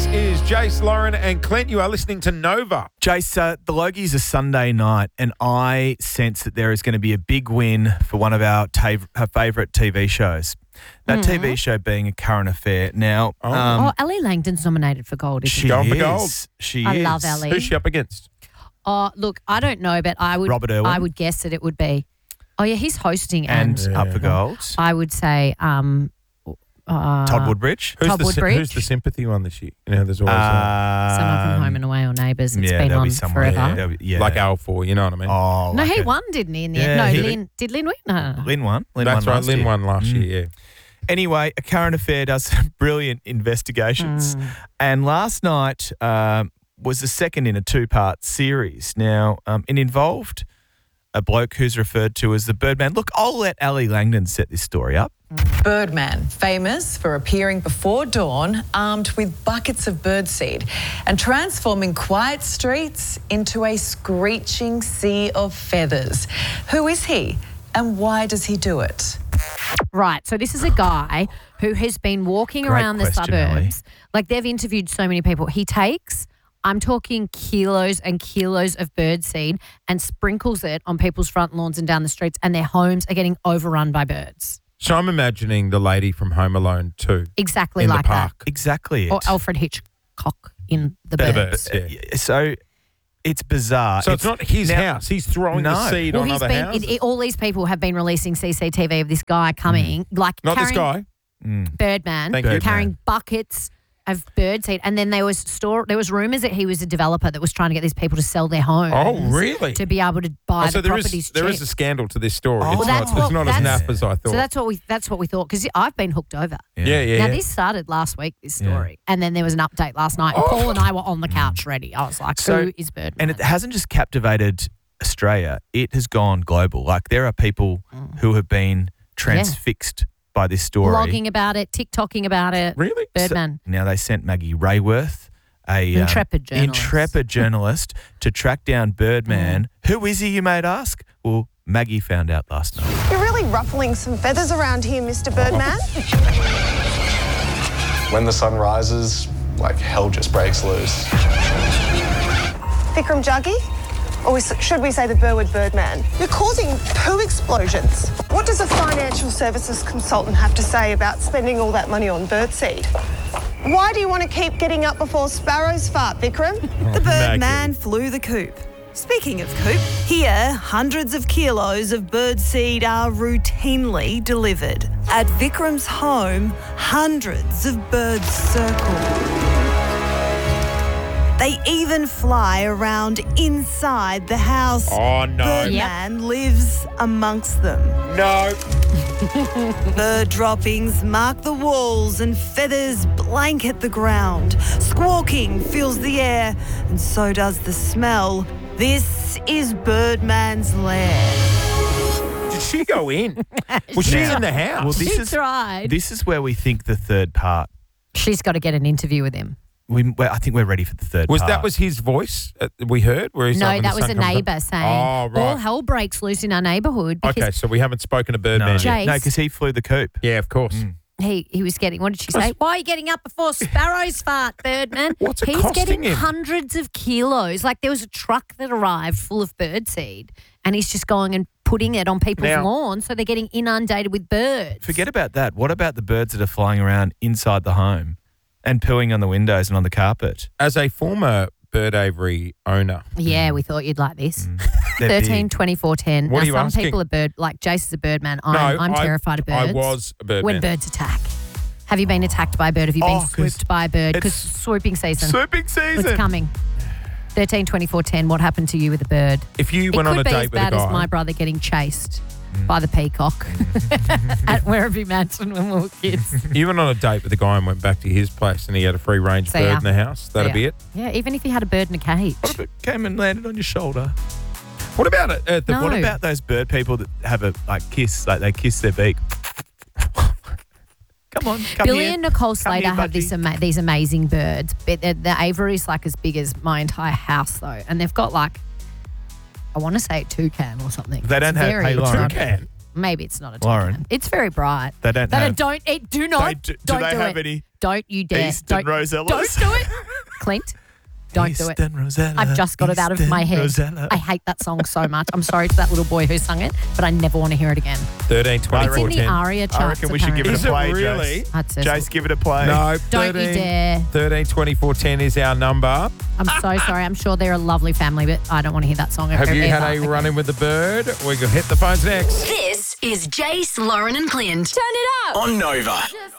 is Jace, Lauren and Clint. You are listening to Nova. Jace, the Logies are Sunday night, and I sense that there is going to be a big win for one of our favourite TV shows. That TV show being A Current Affair. Now, Ellie Langdon's nominated for gold, isn't she? Going for gold. She I is. love Ellie. Who's she up against? Oh, look, I don't know, but Robert Irwin. I would guess that it would be. Oh, yeah, he's hosting And Up for Gold. I would say Todd Woodbridge. Who's the sympathy one this year? You know, there's always Someone from Home and Away or Neighbours. It's been there'll on be someone. forever. Yeah. like Al4, you know what I mean? Oh, No, like he a- won, didn't he, in the Yeah, end? No, he Lynn. Did Lynn win? No. Lynn won. That's right, Lynn won last Mm. year, yeah. Anyway, A Current Affair does some brilliant investigations. And last night was the second in a two-part series. Now, it involved a bloke who's referred to as the Birdman. Look, I'll let Ellie Langdon set this story up. Birdman, famous for appearing before dawn armed with buckets of birdseed and transforming quiet streets into a screeching sea of feathers. Who is he and why does he do it? Right. So this is a guy who has been walking Great around the question, Ellie. suburbs. Like, they've interviewed so many people. He takes, I'm talking kilos and kilos of birdseed and sprinkles it on people's front lawns and down the streets, and their homes are getting overrun by birds. So I'm imagining the lady from Home Alone 2 Exactly in like the park. Exactly it. that. Or Alfred Hitchcock in The The Birds. Birds, yeah. So it's bizarre. So it's not his house. He's throwing No. the seed Well, on he's other been. houses. All these people have been releasing CCTV of this guy coming, like Not this carrying guy. Birdman, Thank you. carrying buckets of birdseed, and then there was rumours that he was a developer that was trying to get these people to sell their homes. Oh, really? To be able to buy So the there properties is a cheap. scandal to this story. Oh. It's Well, not, that's it's what- not as that's- naff as I thought. So that's what we thought, because I've been hooked over. yeah. Now this started last week, this story, and then there was an update last night. And Paul and I were on the couch ready. I was like, So- "Who is Birdman?" And it hasn't just captivated Australia, it has gone global. Like, there are people who have been transfixed by this story. blogging about it, TikToking about it. Really? Birdman. Now, they sent Maggie Rayworth, a Intrepid journalist. to track down Birdman. Who is he, you might ask? Well, Maggie found out last night. You're really ruffling some feathers around here, Mr. Birdman. When the sun rises, like hell just breaks loose. Vikram Jaggi? Or should we say the Burwood Birdman? You're causing poo explosions. What does a financial services consultant have to say about spending all that money on birdseed? Why do you want to keep getting up before sparrows fart, Vikram? The Birdman flew the coop. Speaking of coop, here hundreds of kilos of birdseed are routinely delivered. At Vikram's home, hundreds of birds circle. They even fly around inside the house. Oh, no. Birdman lives amongst them. No. Bird droppings mark the walls and feathers blanket the ground. Squawking fills the air, and so does the smell. This is Birdman's lair. Did she go in? Was she in the house? Well, She tried. This is where we think the third part. She's got to get an interview with him. I think we're ready for the third part. That was his voice we heard? Where he's No, like, when that the was sun a comes up? neighbour saying, Oh, right. all hell breaks loose in our neighbourhood. Because Okay, so we haven't spoken to Birdman No, yet. Jace- no, because he flew the coop. Yeah, of course. he was getting, what did she say? Why are you getting up before sparrows fart, Birdman? What's it He's costing getting him? hundreds of kilos. Like, there was a truck that arrived full of birdseed, and he's just going and putting it on people's Now- lawns, so they're getting inundated with birds. Forget about that. What about the birds that are flying around inside the home and pooing on the windows and on the carpet? As a former Bird Aviary owner, Yeah, we thought you'd like this. They're 13, big. 24, 10. What Now, are you some asking? people are like Jace is a birdman. I'm terrified of birds. I was a birdman. When birds attack. Have you been attacked by a bird? Have you been Oh, 'cause swooped by a bird? Because it's swooping season. Swooping season. It's coming. 13, 24, 10. What happened to you with a bird? If you It went on could a be date as with a bad as guy, my brother getting chased by the peacock at Werribee Mansion when we were kids. you went on a date with a guy and went back to his place and he had a free range See bird ya. in the house, that'd be it. Yeah, even if he had a bird in a cage. What if it came and landed on your shoulder? What about it? No. What about those bird people that have a kiss, like they kiss their beak? Come on, come Billy here. and Nicole Come Slater here, have Budgie. these amazing birds. But the aviary's like as big as my entire house, though. And they've got like, I want to say a toucan or something. They don't It's have- very hey, Lauren. exotic. Toucan? Maybe it's not a Lauren. toucan. It's very bright. They don't have- Don't eat. Do not. Do don't they do have it. any Don't you dare. Eastern Rosellas? Don't do it. Clint, don't do it. Eastern Rosella, I've just got it out of my Eastern head. Rosella. I hate that song so much. I'm sorry to that little boy who sung it, but I never want to hear it again. 13, 24, It's in the 10. ARIA charts. I reckon we should give it a Is it play, really? Jace. That's it. Jace, give it a play. No, Don't 13, you dare. 13, 24, 10 is our number. I'm so sorry. I'm sure they're a lovely family, but I don't want to hear that song. Have you ever had a again. run-in with the bird? We're going to hit the phones next. This is Jace, Lauren, and Clint. Turn it up. On Nova. Just